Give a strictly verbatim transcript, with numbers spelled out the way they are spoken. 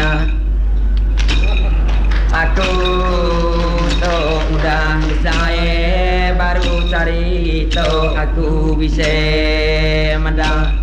Aku tok mudah saya baru cari tok aku bisa mendang